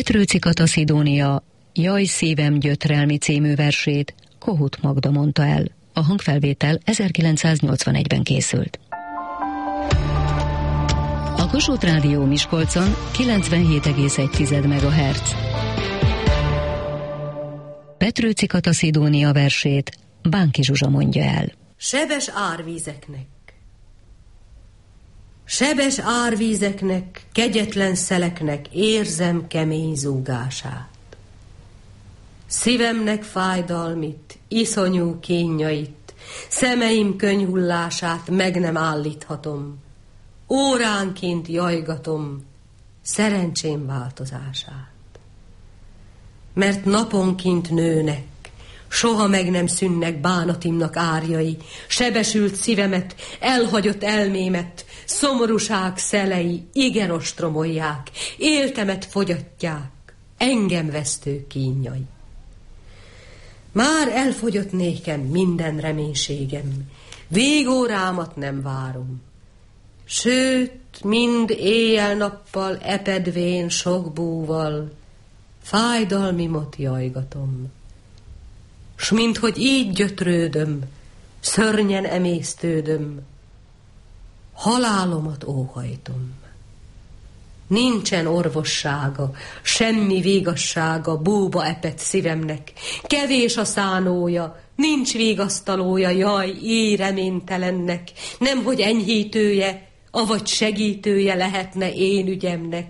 Petrőci Kata Szidónia Jaj szívem gyötrelmi című versét Kohut Magda mondta el. A hangfelvétel 1981-ben készült. A Kossuth Rádió Miskolcon 97,1 MHz. Petrőci Kata Szidónia versét Bánki Zsuzsa mondja el. Sebes árvízeknek, sebes árvízeknek, kegyetlen szeleknek érzem kemény zúgását. Szívemnek fájdalmit, iszonyú kínjait, szemeim könyhullását meg nem állíthatom. Óránként jajgatom szerencsém változását. Mert naponként nőnek, soha meg nem szűnnek bánatimnak árjai, sebesült szívemet, elhagyott elmémet, szomorúság szelei igen ostromolják, éltemet fogyatják, engem vesztő kínjai. Már elfogyott nékem minden reménységem, végórámat nem várom. Sőt, mind éjjel-nappal epedvén sok búval, fájdalmimot jajgatom. S minthogy így gyötrődöm, szörnyen emésztődöm, halálomat óhajtom. Nincsen orvossága, semmi végassága búba epett szívemnek, kevés a szánója, nincs vigasztalója, jaj, így reménytelennek, nemhogy enyhítője, avagy segítője lehetne én ügyemnek.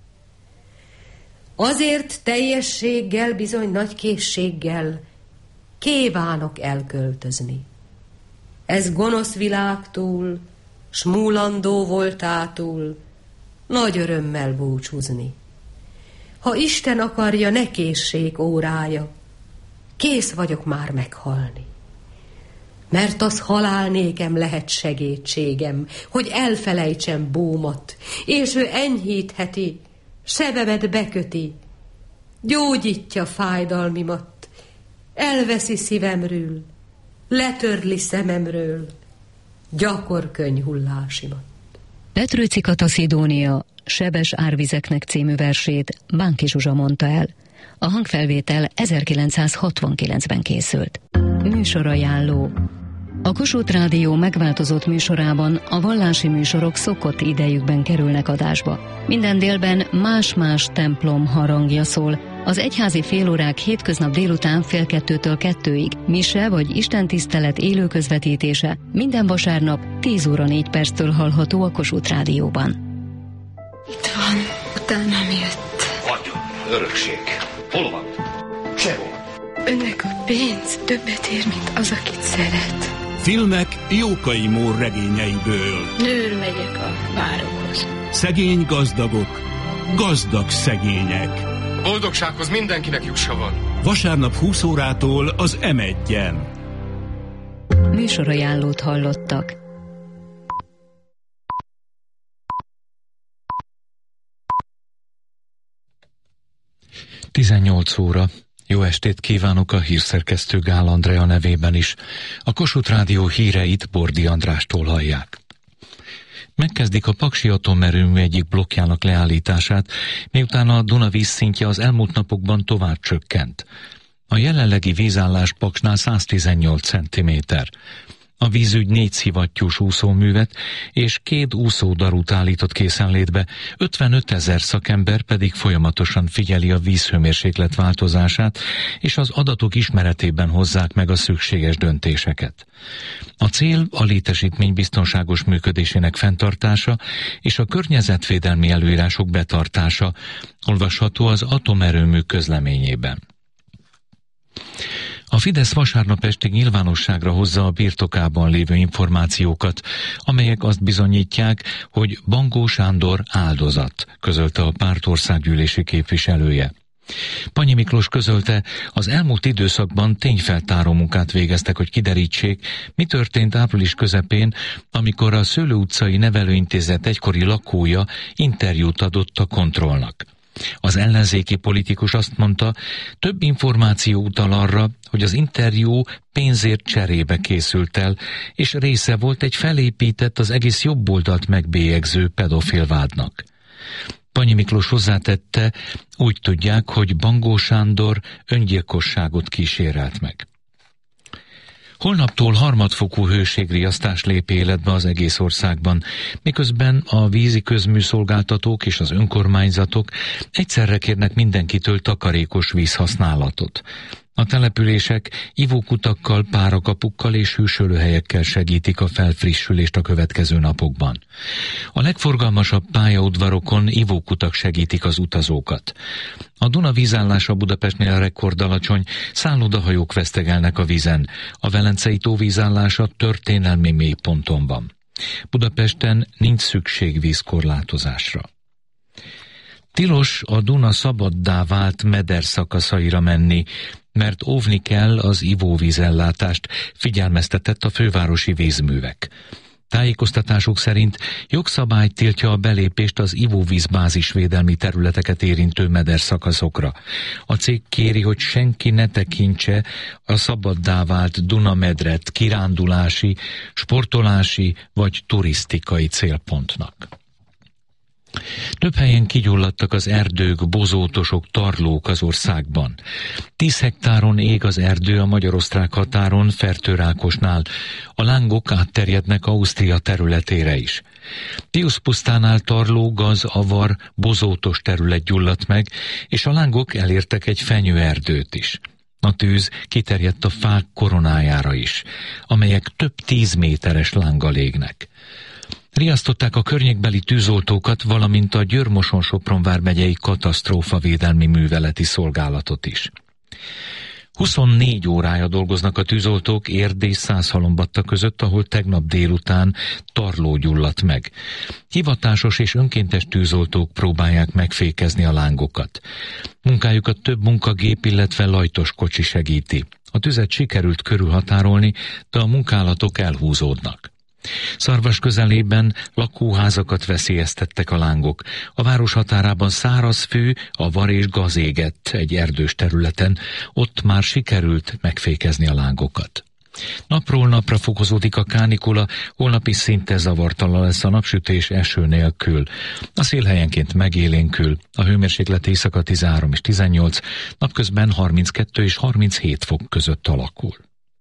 Azért teljességgel, bizony nagy készséggel kívánok elköltözni. Ez gonosz világtól, s múlandó voltától nagy örömmel búcsúzni. Ha Isten akarja, ne készség órája, kész vagyok már meghalni. Mert az halál nékem lehet segítségem, hogy elfelejtsem búmat, és ő enyhítheti, sebemet beköti, gyógyítja fájdalmimat, elveszi szívemről, letörli szememről gyakor könyhullásimat. Petrőci Kata Szidónia Sebes árvizeknek című versét Bánki Zsuzsa mondta el. A hangfelvétel 1969-ben készült. Műsorajánló. A Kossuth Rádió megváltozott műsorában a vallási műsorok szokott idejükben kerülnek adásba. Minden délben más-más templom harangja szól. Az egyházi félórák hétköznap délután 1:30-től 2-ig, mise vagy istentisztelet élő közvetítése minden vasárnap 10:04 hallható a Kossuth Rádióban. Itt van, utánam jött. Adjon, örökség. Hol van? Sehol. Önnek a pénz többet ér, mint az, akit szeret. Filmek Jókai Mór regényeiből. Nőr megyek a várokhoz. Szegény gazdagok, gazdag szegények. Boldogsághoz mindenkinek jussa van. Vasárnap 20 órától az M1-en. Műsorajánlót hallottak. Tizennyolc óra. Jó estét kívánok a hírszerkesztő Gál Andrea nevében is. A Kossuth Rádió híreit Bordi Andrástól hallják. Megkezdik a Paksi atomerőmű egyik blokkjának leállítását, miután a Duna vízszintje az elmúlt napokban tovább csökkent. A jelenlegi vízállás Paksnál 118 cm. A vízügy 4 szivattyús úszóművet és 2 úszódarút állított készenlétbe, 55 000 szakember pedig folyamatosan figyeli a vízhőmérséklet változását, és az adatok ismeretében hozzák meg a szükséges döntéseket. A cél a létesítmény biztonságos működésének fenntartása és a környezetvédelmi előírások betartása, olvasható az atomerőmű közleményében. A Fidesz vasárnap estig nyilvánosságra hozza a birtokában lévő információkat, amelyek azt bizonyítják, hogy Bangó Sándor áldozat, közölte a párt országgyűlési képviselője. Panyi Miklós közölte, az elmúlt időszakban tényfeltáró munkát végeztek, hogy kiderítsék, mi történt április közepén, amikor a Szőlő utcai nevelőintézet egykori lakója interjút adott a Kontrollnak. Az ellenzéki politikus azt mondta, több információ utal arra, hogy az interjú pénzért cserébe készült el, és része volt egy felépített, az egész jobboldalt megbélyegző pedofil vádnak. Panyi Miklós hozzátette, úgy tudják, hogy Bangó Sándor öngyilkosságot kísérelt meg. Holnaptól harmadfokú hőségriasztás lép életbe az egész országban, miközben a vízi közműszolgáltatók és az önkormányzatok egyszerre kérnek mindenkitől takarékos vízhasználatot. A települések ivókutakkal, párakapukkal és hűsölőhelyekkel segítik a felfrissülést a következő napokban. A legforgalmasabb pályaudvarokon ivókutak segítik az utazókat. A Duna vízállása Budapestnél rekordalacsony, szállodahajók vesztegelnek a vízen. A Velencei tó vízállása történelmi mélyponton van. Budapesten nincs szükség vízkorlátozásra. Tilos a Duna szabaddá vált meder szakaszaira menni, mert óvni kell az ivóvízellátást, figyelmeztetett a fővárosi vízművek. Tájékoztatások szerint jogszabály tiltja a belépést az ivóvízbázisvédelmi területeket érintő mederszakaszokra. A cég kéri, hogy senki ne tekintse a szabaddá vált Duna-medret kirándulási, sportolási vagy turisztikai célpontnak. Több helyen kigyulladtak az erdők, bozótosok, tarlók az országban. 10 hektáron ég az erdő a magyar-osztrák határon, Fertőrákosnál. A lángok átterjednek Ausztria területére is. Piuszpusztánál tarló, gaz, avar, bozótos terület gyulladt meg, és a lángok elértek egy fenyőerdőt is. A tűz kiterjedt a fák koronájára is, amelyek több 10 méteres lánggal égnek. Riasztották a környékbeli tűzoltókat, valamint a Győr-Moson-Sopron vármegyei katasztrófavédelmi műveleti szolgálatot is. 24 órája dolgoznak a tűzoltók Érd és Szászhalombatta között, ahol tegnap délután tarló gyulladt meg. Hivatásos és önkéntes tűzoltók próbálják megfékezni a lángokat. Munkájukat több munkagép, illetve lajtos kocsi segíti. A tüzet sikerült körülhatárolni, de a munkálatok elhúzódnak. Szarvas közelében lakóházakat veszélyeztettek a lángok. A város határában száraz fű, avar és gáz égett egy erdős területen, ott már sikerült megfékezni a lángokat. Napról napra fokozódik a kánikula, holnap is szinte zavartalan lesz a napsütés eső nélkül. A szél helyenként megélénkül, a hőmérséklet éjszaka 13 és 18, napközben 32 és 37 fok között alakul.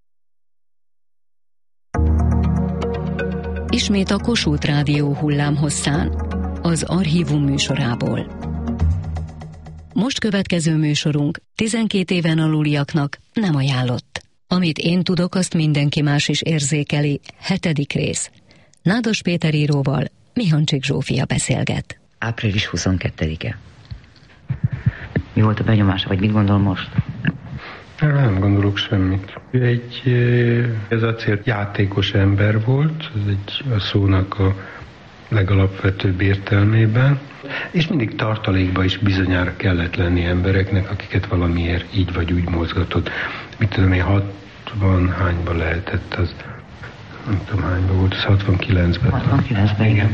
Ismét a Kossuth Rádió hullámhosszán, az Archívum műsorából. Most következő műsorunk 12 éven aluliaknak nem ajánlott. Amit én tudok, azt mindenki más is érzékeli. 7. rész. Nádas Péter íróval Mihancsik Zsófia beszélget. Április 22-e. Mi volt a benyomása, vagy mit gondol most? Nem gondolok semmit. Ez a cél játékos ember volt, ez a szónak a legalapvetőbb értelmében, és mindig tartalékba is bizonyára kellett lenni embereknek, akiket valamiért így vagy úgy mozgatott. Mit tudom én, 60 hányba lehetett az, nem tudom hányba volt, az 69-ben. 69-ben, igen.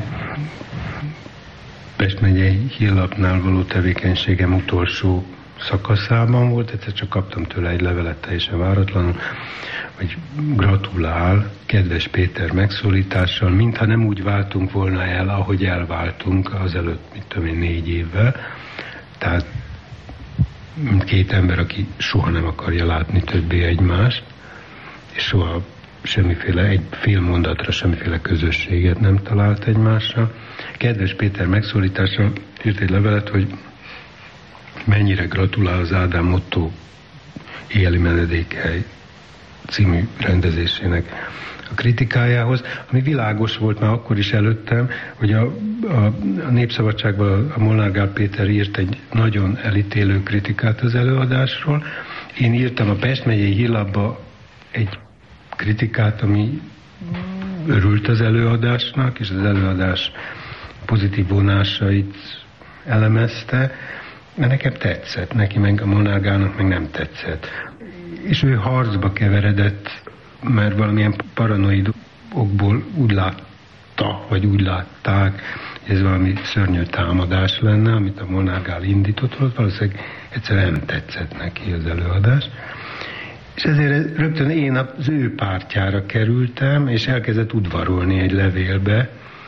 Pest megyei hírlapnál való tevékenységem utolsó szakaszában volt, egyszer csak kaptam tőle egy levelet teljesen váratlanul, hogy gratulál kedves Péter megszólítással, mintha nem úgy váltunk volna el, ahogy elváltunk azelőtt, mit tudom én, 4 évvel. Tehát mint 2 ember, aki soha nem akarja látni többé egymást, és soha semmiféle, egy fél mondatra semmiféle közösséget nem talált egymással. Kedves Péter megszólítással írt egy levelet, hogy mennyire gratulál az Ádám Otto Éjjeli menedékhely című rendezésének a kritikájához, ami világos volt már akkor is előttem, hogy a Népszabadságban a Molnár Gál Péter írt egy nagyon elítélő kritikát az előadásról. Én írtam a Pest megyei hírlapba egy kritikát, ami örült az előadásnak, és az előadás pozitív vonásait elemezte, mert nekem tetszett, neki meg a Molnár Gálnak meg nem tetszett. És ő harcba keveredett, mert valamilyen paranoid okból úgy látta, vagy úgy látták, hogy ez valami szörnyű támadás lenne, amit a Molnár Gál indított volt, valószínűleg egyszerűen nem tetszett neki az előadás. És ezért rögtön én az ő pártjára kerültem, és elkezdett udvarolni egy levélbe,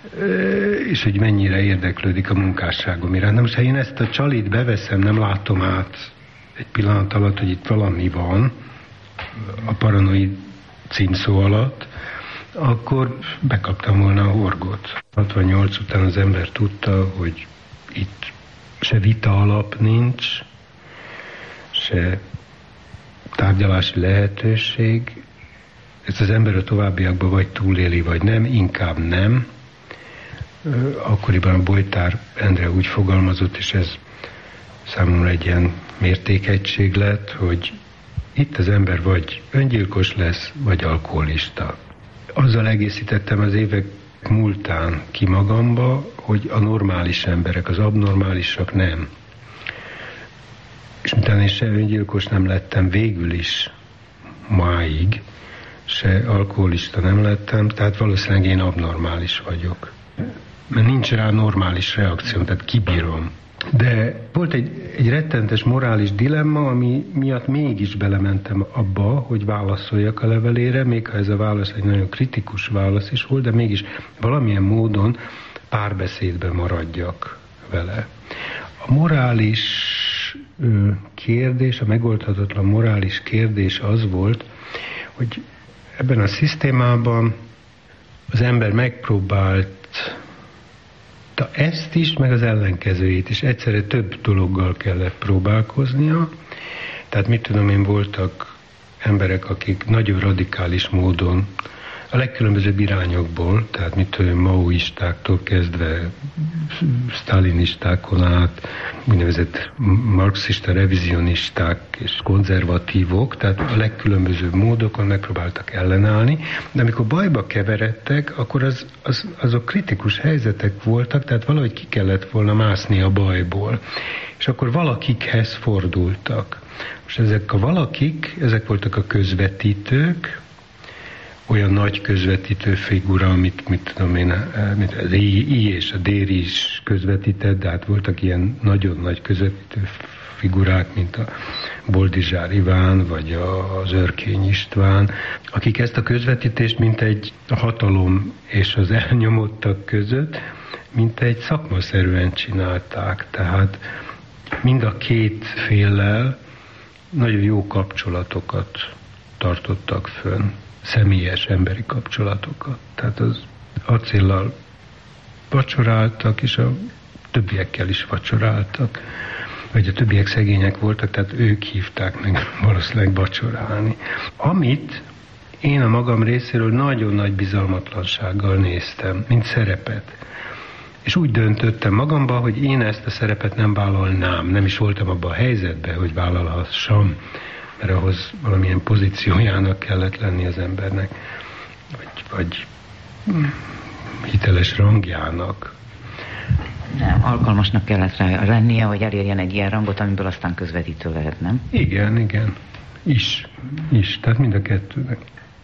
és hogy mennyire érdeklődik a munkásságom iránt. Na most, ha én ezt a csalit beveszem, nem látom át egy pillanat alatt, hogy itt valami van a paranoid címszó alatt, akkor bekaptam volna a horgot. 68 után az ember tudta, hogy itt se vita alap nincs, se tárgyalási lehetőség. Ezt az ember a továbbiakban vagy túléli, vagy nem, inkább nem. Akkoriban a Bojtár Endre úgy fogalmazott, és ez számomra egy ilyen mértékegység lett, hogy itt az ember vagy öngyilkos lesz, vagy alkoholista. Azzal egészítettem az évek múltán ki magamba, hogy a normális emberek, az abnormálisak nem. És utána én se öngyilkos nem lettem végül is máig, se alkoholista nem lettem, tehát valószínűleg én abnormális vagyok. Mert nincs rá normális reakció, tehát kibírom. De volt egy rettentes morális dilemma, ami miatt mégis belementem abba, hogy válaszoljak a levelére, még ha ez a válasz egy nagyon kritikus válasz is volt, de mégis valamilyen módon párbeszédben maradjak vele. A morális kérdés, a megoldhatatlan morális kérdés az volt, hogy ebben a szisztémában az ember megpróbált ezt is, meg az ellenkezőjét is. Egyszerre több dologgal kellett próbálkoznia. Tehát mit tudom én, voltak emberek, akik nagyon radikális módon a legkülönbözőbb irányokból, tehát mit tudom, maoistáktól kezdve sztálinistákon át, úgynevezett marxista revizionisták és konzervatívok, tehát a legkülönbözőbb módokon megpróbáltak ellenállni, de amikor bajba keveredtek, akkor azok kritikus helyzetek voltak, tehát valahogy ki kellett volna mászni a bajból. És akkor valakikhez fordultak. Most ezek a valakik, ezek voltak a közvetítők, olyan nagy közvetítő figura, mit tudom én, az I és a Déri is közvetített, de hát voltak ilyen nagyon nagy közvetítő figurák, mint a Boldizsár Iván, vagy az Örkény István, akik ezt a közvetítést mint egy hatalom és az elnyomottak között, mint egy szakmaszerűen csinálták. Tehát mind a két féllel nagyon jó kapcsolatokat tartottak fönn. Személyes emberi kapcsolatokat. Tehát az acéllal vacsoráltak, és a többiekkel is vacsoráltak. Vagy a többiek szegények voltak, tehát ők hívták meg valószínűleg vacsorálni. Amit én a magam részéről nagyon nagy bizalmatlansággal néztem, mint szerepet. És úgy döntöttem magamba, hogy én ezt a szerepet nem vállalnám. Nem is voltam abban a helyzetben, hogy vállalhassam, mert ahhoz valamilyen pozíciójának kellett lenni az embernek, vagy hiteles rangjának. Nem, alkalmasnak kellett rá lennie, hogy elérjen egy ilyen rangot, amiből aztán közvetítő lehet, nem? Igen. Is. Tehát mind a kettőnek.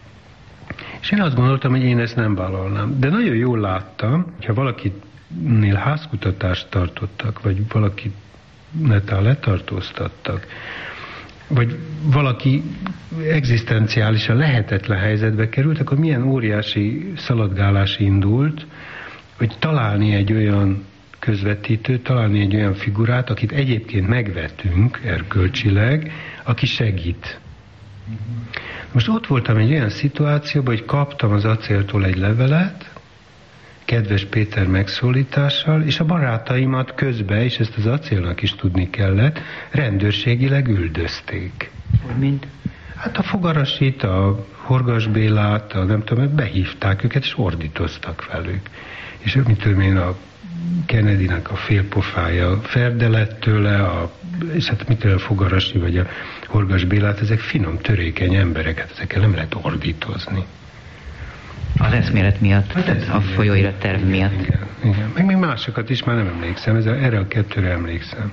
És én azt gondoltam, hogy én ezt nem vállalnám. De nagyon jól láttam, hogyha valakinél házkutatást tartottak, vagy valakit netán letartóztattak, vagy valaki egzisztenciálisan lehetetlen helyzetbe került, akkor milyen óriási szaladgálás indult, hogy találni egy olyan közvetítőt, találni egy olyan figurát, akit egyébként megvetünk erkölcsileg, aki segít. Most ott voltam egy olyan szituációban, hogy kaptam az acéltól egy levelet, Kedves Péter megszólítással, és a barátaimat közben, és ezt az acélnak is tudni kellett, rendőrségileg üldözték. Mint? Hát a Fogarasit, a Horgas Bélát, nem tudom, behívták őket, és ordítoztak velük. És mit tudom én, a Kennedynek a félpofája ferde lett tőle, és hát mit tudom, a Fogarasi vagy a Horgas Bélát, ezek finom, törékeny emberek, hát ezekkel nem lehet ordítozni. Az eszmélet miatt, a folyóirat terv miatt. Igen. Meg még másokat is már nem emlékszem, erre a kettőre emlékszem.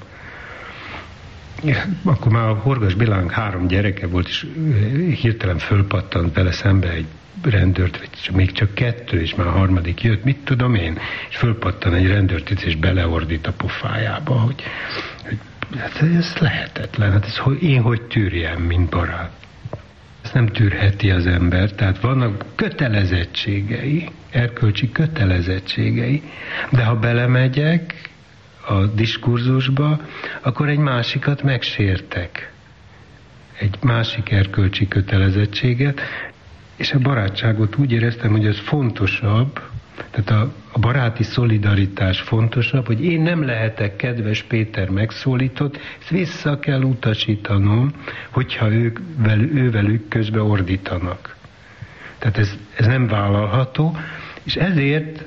Akkor már a Horgas Bélának 3 gyereke volt, és hirtelen fölpattant vele szembe egy rendőrt, vagy még csak 2, és már a 3. jött, mit tudom én, és fölpattan egy rendőrt, és beleordít a pofájába, hogy hát ez lehetetlen, hát én hogy tűrjem, mint barát. Ezt nem tűrheti az ember, tehát vannak kötelezettségei, erkölcsi kötelezettségei, de ha belemegyek a diskurzusba, akkor egy másikat megsértek. Egy másik erkölcsi kötelezettséget, és a barátságot úgy éreztem, hogy ez fontosabb, tehát a baráti szolidaritás fontosabb, hogy én nem lehetek kedves Péter megszólított, ezt vissza kell utasítanom, hogyha ővelük közben ordítanak. Tehát ez nem vállalható, és ezért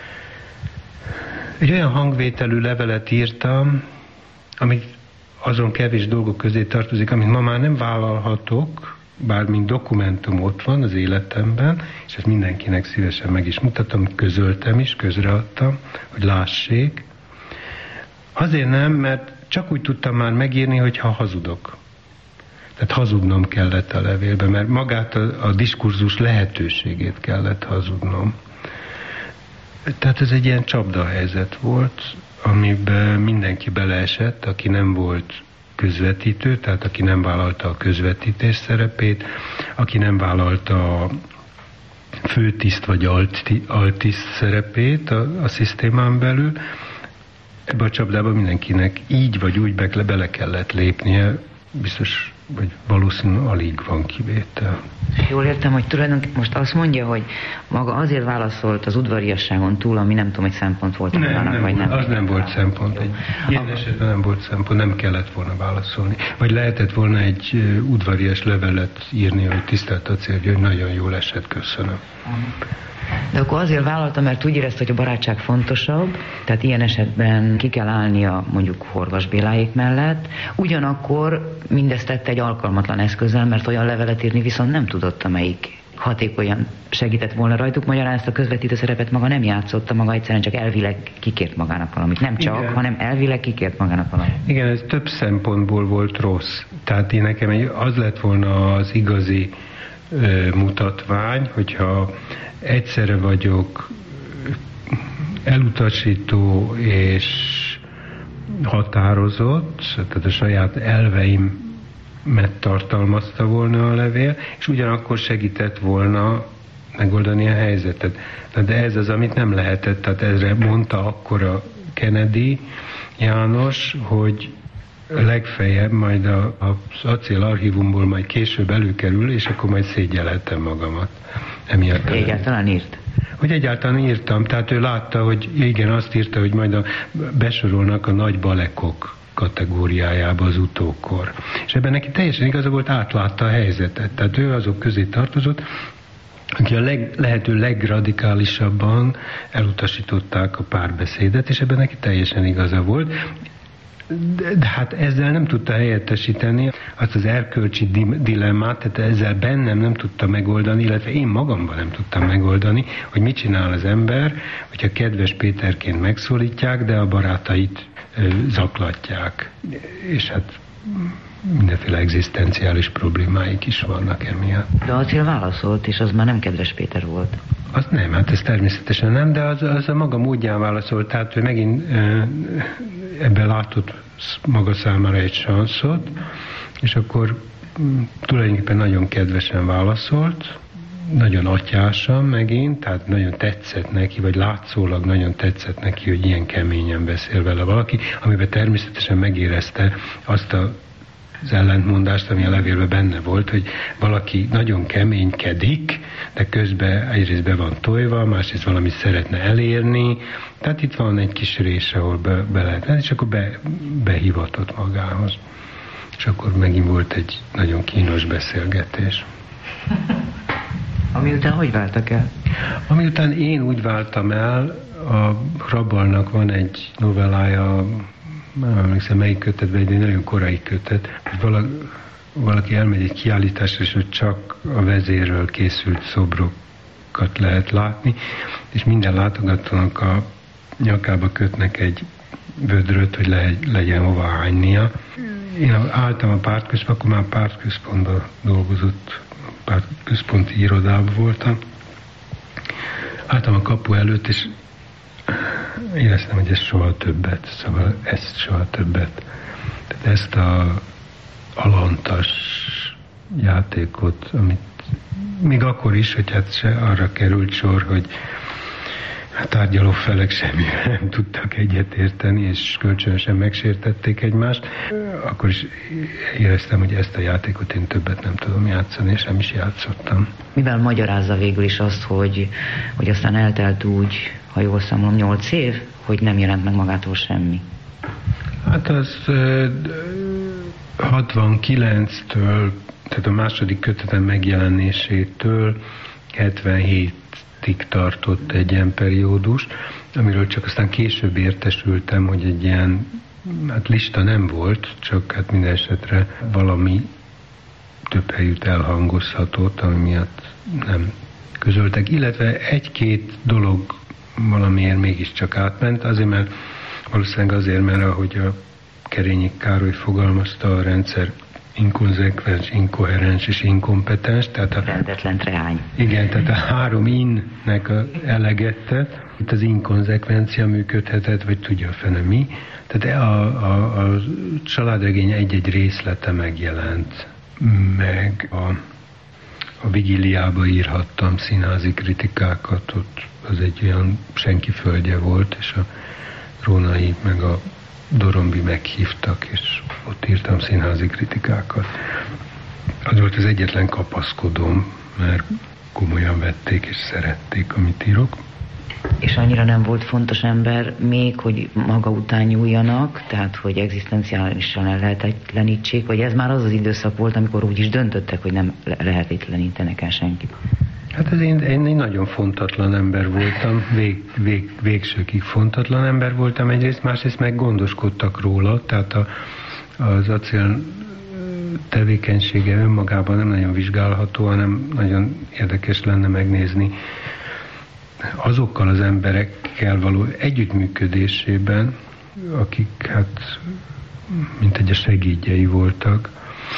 egy olyan hangvételű levelet írtam, amit azon kevés dolgok közé tartozik, amit ma már nem vállalhatok, bár mint dokumentum ott van az életemben, és ezt mindenkinek szívesen meg is mutatom, közöltem is, közreadtam, hogy lássék. Azért nem, mert csak úgy tudtam már megírni, hogyha hazudok. Tehát hazudnom kellett a levélben, mert magát a diskurzus lehetőségét kellett hazudnom. Tehát ez egy ilyen csapdahelyzet volt, amiben mindenki beleesett, aki nem volt közvetítő, tehát aki nem vállalta a közvetítés szerepét, aki nem vállalta a főtiszt vagy altiszt szerepét a szisztémán belül. Ebbe a csapdába mindenkinek így vagy úgy bele kellett lépnie, biztos, vagy valószínűleg alig van kivétel. Jól értem, hogy tulajdonképpen most azt mondja, hogy maga azért válaszolt az udvariasságon túl, ami nem tudom, hogy szempont volt magának, vagy nem. Az nem volt szempont. Ilyen esetben nem volt szempont, nem kellett volna válaszolni. Vagy lehetett volna egy udvarias levelet írni, hogy tisztelt Acélgyörgy, hogy nagyon jól esett, köszönöm. De akkor azért vállalta, mert úgy érezte, hogy a barátság fontosabb, tehát ilyen esetben ki kell állnia mondjuk Horgas Béláék mellett, ugyanakkor mindezt tette egy alkalmatlan eszközzel, mert olyan levelet írni viszont nem tudott, amelyik hatékonyan segített volna rajtuk. Magyarán ezt a közvetítő szerepet maga nem játszotta, maga egyszerűen csak elvileg kikért magának valamit. Nem csak, igen, hanem elvileg kikért magának valamit. Igen, ez több szempontból volt rossz. Tehát én nekem az lett volna az igazi mutatvány, hogyha egyszerre vagyok elutasító és határozott, tehát a saját elveimet tartalmazta volna a levél, és ugyanakkor segített volna megoldani a helyzetet. De ez az, amit nem lehetett, tehát ezre mondta akkor a Kennedy János, hogy legfeljebb majd az acél archívumból majd később előkerül, és akkor majd szégyellhetem magamat. Emiatt egyáltalán írt? Hogy egyáltalán írtam, tehát ő látta, hogy igen, azt írta, hogy majd besorolnak a nagy balekok kategóriájába az utókor. És ebben neki teljesen igaza volt, átlátta a helyzetet. Tehát ő azok közé tartozott, aki a lehető legradikálisabban elutasították a párbeszédet, és ebben neki teljesen igaza volt. De hát ezzel nem tudta helyettesíteni azt az erkölcsi dilemmát, tehát ezzel bennem nem tudta megoldani, illetve én magamban nem tudtam megoldani, hogy mit csinál az ember, hogyha kedves Péterként megszólítják, de a barátait zaklatják. És hát mindenféle egzisztenciális problémáik is vannak emiatt. De Acél válaszolt, és az már nem kedves Péter volt. Az nem, hát ez természetesen nem, de az a maga módján válaszolt, tehát ő megint ebben látott maga számára egy sanszot, és akkor tulajdonképpen nagyon kedvesen válaszolt, nagyon atyásan megint, tehát nagyon tetszett neki, vagy látszólag nagyon tetszett neki, hogy ilyen keményen beszél vele valaki, amiben természetesen megérezte azt az ellentmondást, ami a levélben benne volt, hogy valaki nagyon keménykedik, de közben egyrészt be van tojva, másrészt valamit szeretne elérni, tehát itt van egy kis rés, ahol be lehet, és akkor behivatott magához. És akkor megint volt egy nagyon kínos beszélgetés. Amiután hogy váltak el? Amiután én úgy váltam el, a Rabalnak van egy novellája, nem emlékszem melyik kötetben, egy nagyon korai kötet, hogy valaki elmegy egy kiállításra, és hogy csak a vezérről készült szobrokat lehet látni, és minden látogatónak a nyakába kötnek egy vödröt, hogy legyen hova hánynia. Én álltam a pártközpontban, akkor már pártközpontban dolgozott, pártközponti irodában voltam. Álltam a kapu előtt, és éreztem, hogy ez soha többet, szóval ezt soha többet. Tehát ezt a alantas játékot, amit még akkor is, hogy hát se arra került sor, hogy a tárgyaló felek semmivel nem tudtak egyetérteni, és kölcsönösen megsértették egymást, akkor is éreztem, hogy ezt a játékot én többet nem tudom játszani, és nem is játszottam. Mivel magyarázza végül is azt, hogy aztán eltelt úgy, ha jól számolom, 8 év, hogy nem jelent meg magától semmi? Hát az 69-től, tehát a második kötetem megjelenésétől 77-ig tartott egy ilyen periódus, amiről csak aztán később értesültem, hogy egy ilyen lista nem volt, csak hát minden esetre valami több helyütt elhangozhatott, ami miatt nem közöltek, illetve egy-két dolog valamiért mégiscsak átment, azért mert valószínűleg azért, mert ahogy a Kerényi Károly fogalmazta, a rendszer inkonzekvens, inkoherens és inkompetens, tehát a rendetlen treány. Igen, tehát a 3 innek eleget tett, itt az inkonzekvencia működhetett, vagy tudja a fene mi. Tehát a családregény egy-egy részlete megjelent, meg a Vigíliába írhattam színházi kritikákat, ott az egy olyan senki földje volt, és a Rónai meg a Dorombi meghívtak, és ott írtam színházi kritikákat. Az volt az egyetlen kapaszkodóm, mert komolyan vették és szerették, amit írok. És annyira nem volt fontos ember még, hogy maga után nyúljanak, tehát hogy egzisztenciálisan ellehetetlenítsék, vagy ez már az az időszak volt, amikor úgy is döntöttek, hogy nem lehetetlenítenek el senkit? Hát én egy nagyon fontatlan ember voltam, végsőkig fontatlan ember voltam egyrészt, másrészt meg gondoskodtak róla, tehát az acél tevékenysége önmagában nem nagyon vizsgálható, hanem nagyon érdekes lenne megnézni azokkal az emberekkel való együttműködésében, akik hát mint egy a segédjei voltak,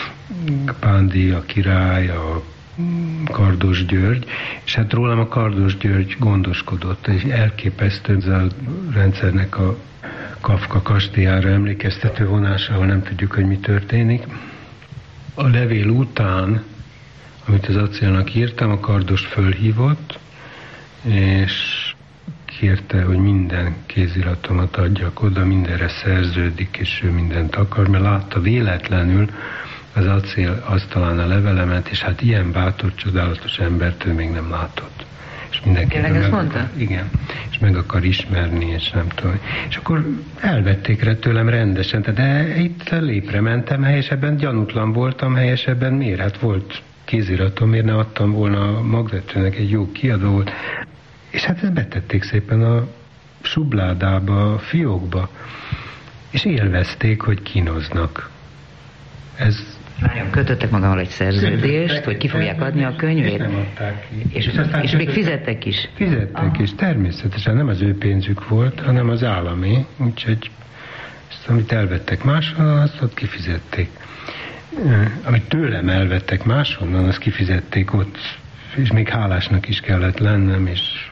Pándi, a király, a Kardos György, és hát rólam a Kardos György gondoskodott, és elképesztő ez a rendszernek a Kafka kastélyára emlékeztető vonása, ahol nem tudjuk, hogy mi történik. A levél után, amit az acélnak írtam, a Kardos fölhívott, és kérte, hogy minden kéziratomat adjak oda, mindenre szerződik, és ő mindent akar, mert látta véletlenül az acél asztalán a levelemet, és hát ilyen bátor, csodálatos embert ő még nem látott. És mindenki ezt mondta? Igen. És meg akar ismerni, és nem tudom. És akkor elvették rá tőlem rendesen, de itt lépre mentem, helyesebben gyanútlan voltam, helyesebben miért? Hát volt kéziratom, miért ne adtam volna a Magvetőnek, egy jó kiadó volt. És hát ezt betették szépen a subládába, a fiókba, és élvezték, hogy kínoznak. Ez kötöttek magával egy szerződést, hogy ki fogják adni a könyvét? És nem adták ki. És még fizettek is? Fizettek is, természetesen nem az ő pénzük volt, hanem az állami, úgyhogy ezt, amit elvettek máshonnan, azt ott kifizették. Amit tőlem elvettek máshonnan, azt kifizették ott, és még hálásnak is kellett lennem, és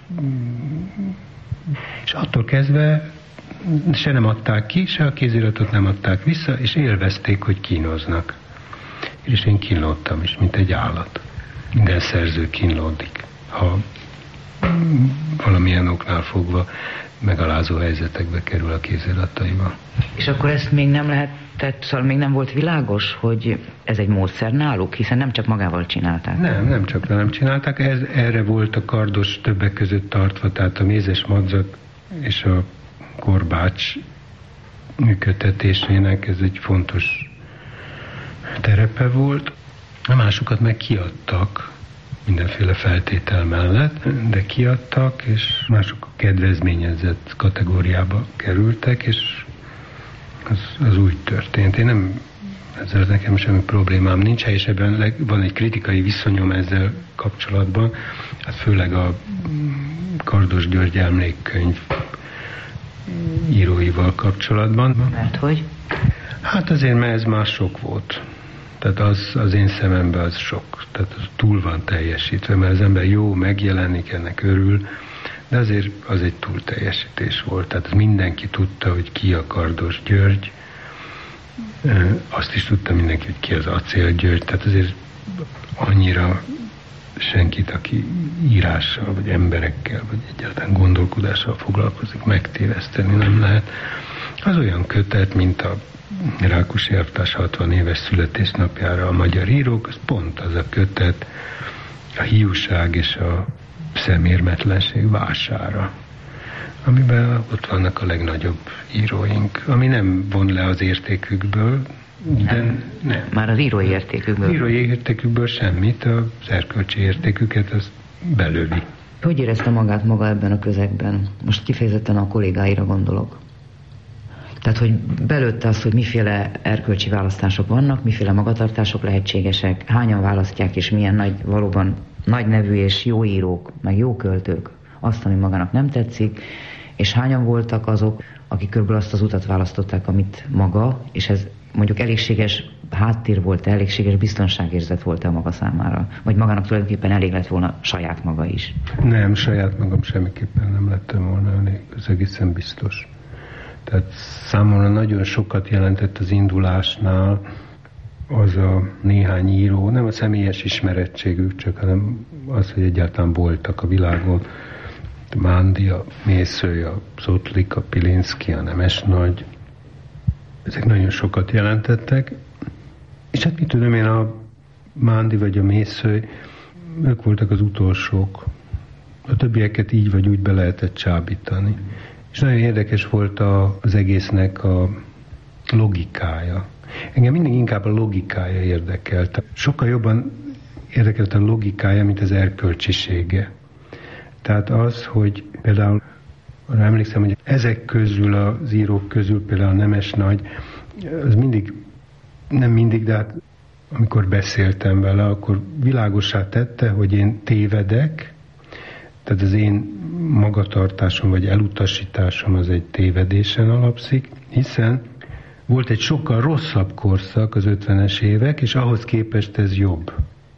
attól kezdve se nem adták ki, se a kéziratot nem adták vissza, és élvezték, hogy kínoznak. És én kínlódtam is, mint egy állat. Minden szerző kínlódik, ha valamilyen oknál fogva megalázó helyzetekbe kerül a kézirataival. És akkor ezt még nem lehetett, szóval még nem volt világos, hogy ez egy módszer náluk, hiszen nem csak magával csinálták. Nem csak velem csinálták, erre volt a Kardos többek között tartva, tehát a Mézes Madzag és a Korbács működtetésének ez egy fontos terepe volt. A másokat meg kiadtak, mindenféle feltétel mellett, de kiadtak, és mások a kedvezményezett kategóriába kerültek, és az úgy történt. Én nem, ezzel nekem semmi problémám nincs, helyesebben van egy kritikai viszonyom ezzel kapcsolatban, hát főleg a Kardos György emlékkönyv íróival kapcsolatban. Mert hogy? Hát azért, mert ez már sok volt. Tehát az én szememben az sok. Tehát az túl van teljesítve, mert az ember jó, megjelenik, ennek örül, de azért az egy túl teljesítés volt. Tehát mindenki tudta, hogy ki a Kardos György, azt is tudta mindenki, hogy ki az Acél György, tehát azért annyira senkit, aki írással, vagy emberekkel, vagy egyáltalán gondolkodással foglalkozik, megtéveszteni nem lehet. Az olyan kötet, mint a Rákosi elvtárs 60 éves születésnapjára a magyar írók, az pont az a kötet a hiúság és a szemérmetlenség vására, amiben ott vannak a legnagyobb íróink, ami nem von le az értékükből, de nem. Már az írói értékükből. Írói értékükből semmit, az erkölcsi értéküket az belövi. Hogy érezte magát maga ebben a közegben? Most kifejezetten a kollégáira gondolok. Tehát, hogy belőtte azt, hogy miféle erkölcsi választások vannak, miféle magatartások lehetségesek, hányan választják, és milyen valóban nagy nevű és jó írók, meg jó költők azt, ami magának nem tetszik, és hányan voltak azok, akik körülbelül azt az utat választották, amit maga, és ez mondjuk elégséges háttér volt, elégséges biztonságérzet volt-e maga számára? Vagy magának tulajdonképpen elég lett volna saját maga is? Nem, saját magam semmiképpen nem lettem volna elég, ez egészen biztos. Tehát számomra nagyon sokat jelentett az indulásnál az a néhány író, nem a személyes ismerettségük, csak hanem az, hogy egyáltalán voltak a világon. A Mándi, a Mészöly, a Zotlik, a Pilinszky, a Nemesnagy, ezek nagyon sokat jelentettek. És hát mit tudom én, a Mándi vagy a Mészöly, ők voltak az utolsók. A többieket így vagy úgy be lehetett csábítani. És nagyon érdekes volt az egésznek a logikája. Engem mindig inkább a logikája érdekelt. Sokkal jobban érdekelt a logikája, mint az erkölcsisége. Tehát az, hogy például arra emlékszem, hogy ezek közül, az írók közül például a Nemesnagy, az mindig, nem mindig, de hát amikor beszéltem vele, akkor világossá tette, hogy én tévedek, tehát az én magatartásom vagy elutasításom az egy tévedésen alapszik, hiszen volt egy sokkal rosszabb korszak az 50-es évek, és ahhoz képest ez jobb.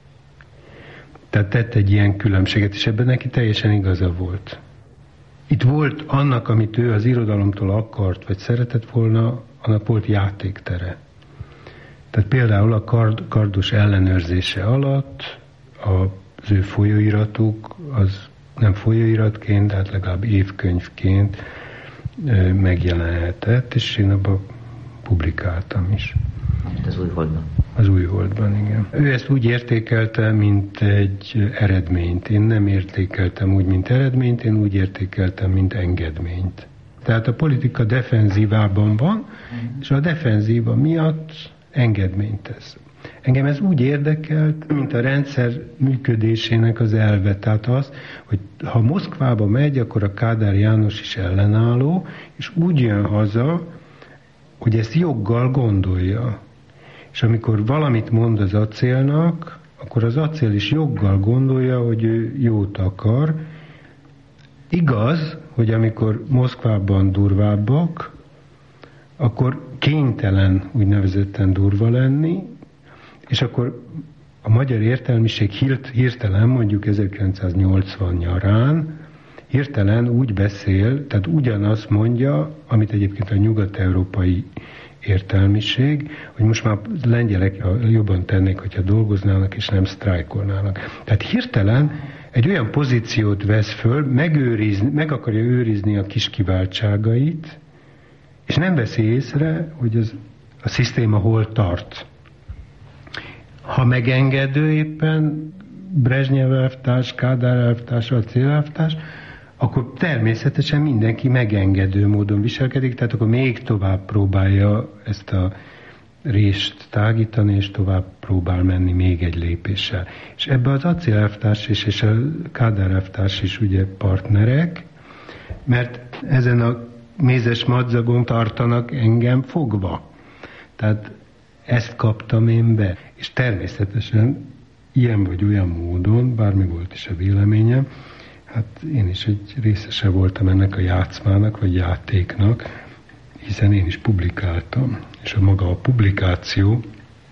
Tehát tett egy ilyen különbséget, és ebben neki teljesen igaza volt. Itt volt annak, amit ő az irodalomtól akart, vagy szeretett volna, annak volt játéktere. Tehát például a kardos ellenőrzése alatt az ő folyóiratuk, az nem folyóiratként, de hát legalább évkönyvként megjelenhetett, és én abban publikáltam is. Az Újholdban. Az Újholdban, igen. Ő ezt úgy értékelte, mint egy eredményt. Én nem értékeltem úgy, mint eredményt, én úgy értékeltem, mint engedményt. Tehát a politika defenzívában van, és a defenzíva miatt engedményt tesz. Engem ez úgy érdekelt, mint a rendszer működésének az elve. Tehát az, hogy ha Moszkvába megy, akkor a Kádár János is ellenálló, és úgy jön haza, hogy ezt joggal gondolja. És amikor valamit mond az acélnak, akkor az acél is joggal gondolja, hogy ő jót akar. Igaz, hogy amikor Moszkvában durvábbak, akkor kénytelen úgynevezetten durva lenni, és akkor a magyar értelmiség hirtelen, mondjuk 1980 nyarán, hirtelen úgy beszél, tehát ugyanazt mondja, amit egyébként a nyugat-európai értelmiség, hogy most már lengyelek jobban tennék, hogyha dolgoznának és nem sztrájkolnának. Tehát hirtelen egy olyan pozíciót vesz föl, meg akarja őrizni a kis kiváltságait, és nem veszi észre, hogy a szisztéma hol tart. Ha megengedő éppen Brezsnyev elvtárs, Kádár elvtárs, Acél elvtárs, akkor természetesen mindenki megengedő módon viselkedik, tehát akkor még tovább próbálja ezt a rést tágítani, és tovább próbál menni még egy lépéssel. És ebbe az Acél elvtárs és a Kádár elvtárs is ugye partnerek, mert ezen a mézes madzagon tartanak engem fogva. Tehát ezt kaptam én be. És természetesen ilyen vagy olyan módon, bármi volt is a véleményem, hát én is egy részese voltam ennek a játszmának, vagy játéknak, hiszen én is publikáltam. És a maga a publikáció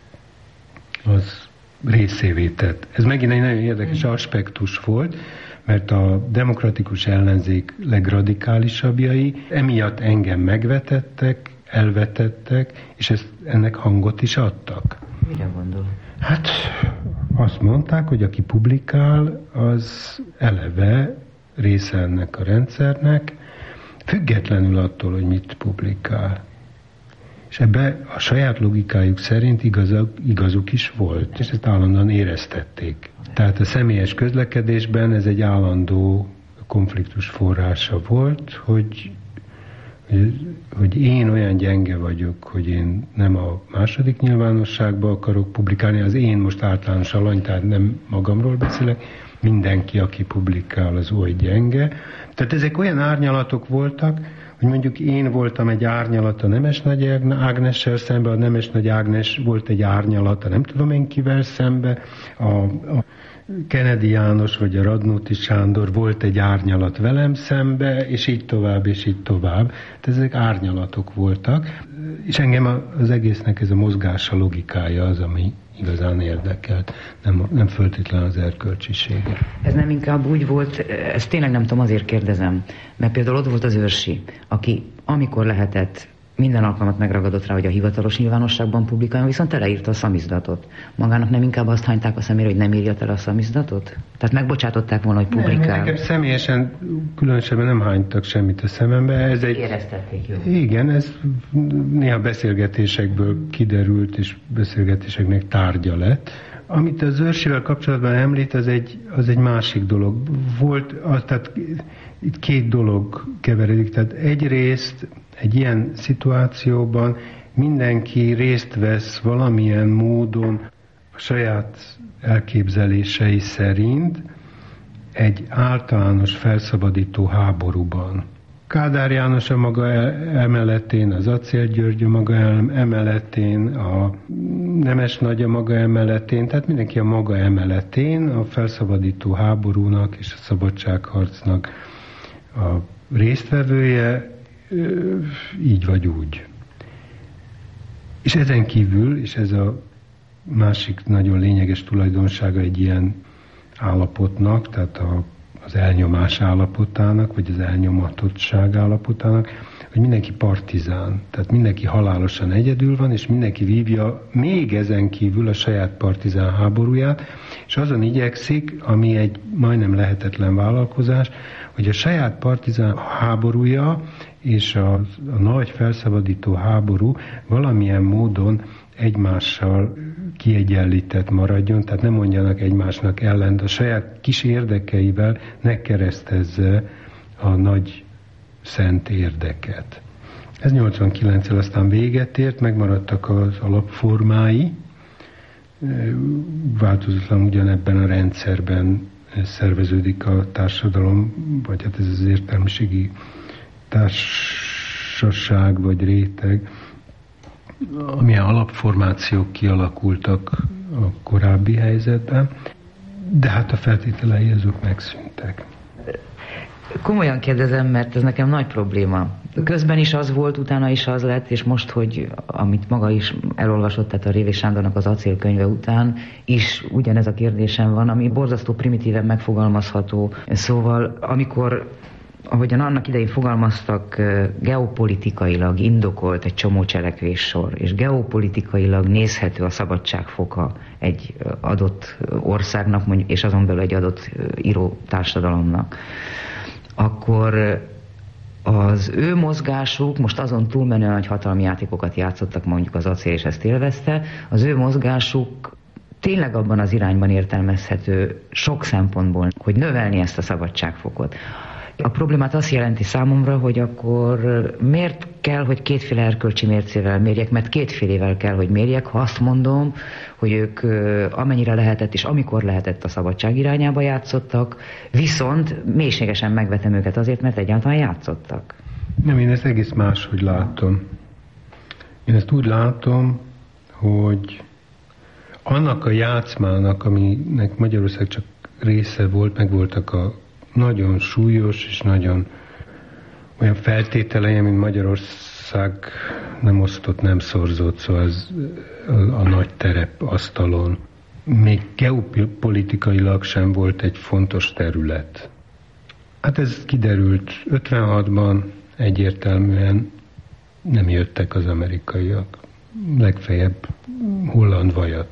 az részévé tett. Ez megint egy nagyon érdekes aspektus volt, mert a demokratikus ellenzék legradikálisabbjai emiatt engem megvetettek, elvetettek, és ennek hangot is adtak. Mire gondol? Hát azt mondták, hogy aki publikál, az eleve része ennek a rendszernek, függetlenül attól, hogy mit publikál. És ebbe a saját logikájuk szerint igazuk is volt, és ezt állandóan éreztették. Tehát a személyes közlekedésben ez egy állandó konfliktus forrása volt, hogy én olyan gyenge vagyok, hogy én nem a második nyilvánosságba akarok publikálni, az én most általános alany, tehát nem magamról beszélek, mindenki, aki publikál, az oly gyenge. Tehát ezek olyan árnyalatok voltak, hogy mondjuk én voltam egy árnyalat a Nemes Nagy Ágnessel szembe, a Nemes Nagy Ágnes volt egy árnyalat a nem tudom én kivel szembe, a Kennedy János vagy a Radnóti Sándor volt egy árnyalat velem szembe, és így tovább, és így tovább. Tehát ezek árnyalatok voltak, és engem az egésznek ez a mozgása, logikája az, ami igazán érdekelt, nem föltétlenül az erkölcsisége. Ez nem inkább úgy volt, ezt tényleg nem tudom, azért kérdezem, mert például ott volt az Őrsi, aki amikor lehetett, minden alkalmat megragadott rá, hogy a hivatalos nyilvánosságban publikáljon, viszont teleírta a szamizdatot. Magának nem inkább azt hányták a szemére, hogy nem írja tele a szamizdatot? Tehát megbocsátották volna, hogy publikál? Nekem személyesen különösebben nem hánytak semmit a szemembe. Ez egy... Éreztették, jó? Igen, ez néha beszélgetésekből kiderült, és beszélgetéseknek tárgya lett. Amit az Őrsivel kapcsolatban említ, az egy másik dolog. Tehát itt két dolog keveredik. Tehát egyrészt egy ilyen szituációban mindenki részt vesz valamilyen módon a saját elképzelései szerint egy általános felszabadító háborúban. Kádár János a maga emeletén, az Acél György a maga emeletén, a Nemes Nagy a maga emeletén, tehát mindenki a maga emeletén a felszabadító háborúnak és a szabadságharcnak a résztvevője, így vagy úgy. És ezen kívül, és ez a másik nagyon lényeges tulajdonsága egy ilyen állapotnak, tehát az elnyomás állapotának, vagy az elnyomatottság állapotának, hogy mindenki partizán, tehát mindenki halálosan egyedül van, és mindenki vívja még ezen kívül a saját partizán háborúját, és azon igyekszik, ami egy majdnem lehetetlen vállalkozás, hogy a saját partizán háborúja és a nagy felszabadító háború valamilyen módon egymással kiegyenlített maradjon, tehát nem mondjanak egymásnak ellent, a saját kis érdekeivel ne keresztezze a nagy szent érdeket. Ez 89-el aztán véget ért, megmaradtak az alapformái, változatlan ugyanebben a rendszerben szerveződik a társadalom, vagy hát ez az értelmiségi társaság vagy réteg, amilyen alapformációk kialakultak a korábbi helyzetben, de hát a feltételei azok megszűntek. Komolyan kérdezem, mert ez nekem nagy probléma. Közben is az volt, utána is az lett, és most, hogy amit maga is elolvasott, tehát a Révés Sándornak az Acél könyve után is ugyanez a kérdésem van, ami borzasztó primitíven megfogalmazható. Szóval, amikor ahogyan annak idején fogalmaztak, geopolitikailag indokolt egy csomó cselekvéssor, és geopolitikailag nézhető a szabadságfoka egy adott országnak, és azon belül egy adott író társadalomnak, akkor az ő mozgásuk, most azon túlmenően, hogy hatalmi játékokat játszottak, mondjuk az Acél, és ezt élvezte, az ő mozgásuk tényleg abban az irányban értelmezhető sok szempontból, hogy növelni ezt a szabadságfokot. A problémát azt jelenti számomra, hogy akkor miért kell, hogy kétféle erkölcsi mércével mérjek, mert kétfélével kell, hogy mérjek, ha azt mondom, hogy ők amennyire lehetett és amikor lehetett a szabadság irányába játszottak, viszont mélységesen megvetem őket azért, mert egyáltalán játszottak. Nem, én ezt egész máshogy látom. Én ezt úgy látom, hogy annak a játszmának, aminek Magyarország csak része volt, meg voltak a nagyon súlyos és nagyon olyan feltételei, mint Magyarország nem osztott, nem szorzott, szóval ez a nagy terep asztalon. Még geopolitikailag sem volt egy fontos terület. Hát ez kiderült 56-ban, egyértelműen nem jöttek az amerikaiak. legfeljebb holland vajat